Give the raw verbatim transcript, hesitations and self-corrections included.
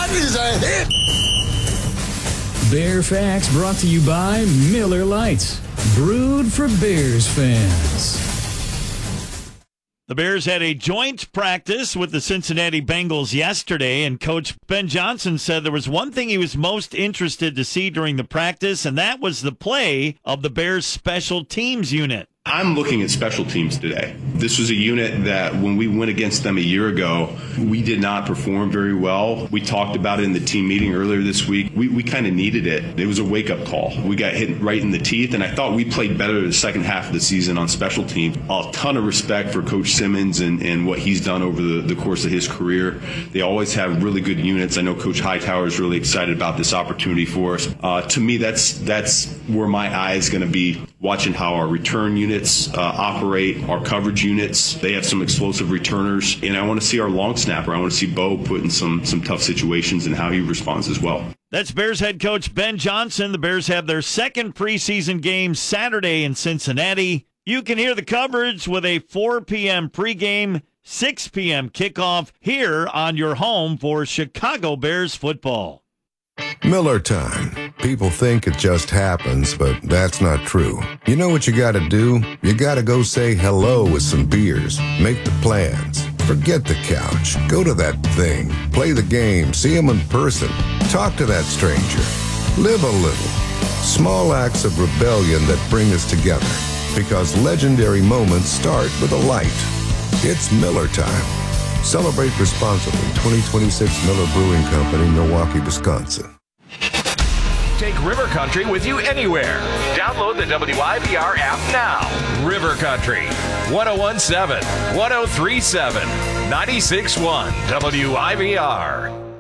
That is a hit. Bear Facts brought to you by Miller Lite, brewed for Bears fans. The Bears had a joint practice with the Cincinnati Bengals yesterday, and Coach Ben Johnson said there was one thing he was most interested to see during the practice, and that was the play of the Bears' special teams unit. I'm looking at special teams today. This was a unit that when we went against them a year ago, we did not perform very well. We talked about it in the team meeting earlier this week. We, we kind of needed it. It was a wake-up call. We got hit right in the teeth, and I thought we played better the second half of the season on special teams. A ton of respect for Coach Simmons and, and what he's done over the, the course of his career. They always have really good units. I know Coach Hightower is really excited about this opportunity for us. Uh, to me, that's, that's where my eye is going to be, watching how our return units uh, operate, our coverage units. They have some explosive returners, and I want to see our long snapper. I want to see Bo put in some some tough situations and how he responds as well. That's Bears head coach Ben Johnson. The Bears have their second preseason game Saturday in Cincinnati. You can hear the coverage with a four p.m. pregame, six p.m. kickoff here on your home for Chicago Bears football. Miller time. People think it just happens, but that's not true. You know what you gotta do? You gotta go say hello with some beers. Make the plans. Forget the couch. Go to that thing. Play the game. See him in person. Talk to that stranger. Live a little. Small acts of rebellion that bring us together. Because legendary moments start with a light. It's Miller time. Celebrate responsibly. twenty twenty-six Miller Brewing Company, Milwaukee, Wisconsin. Take River Country with you anywhere. Download the W I B R app now. River Country, one oh one point seven, one oh three point seven, ninety-six point one W I B R.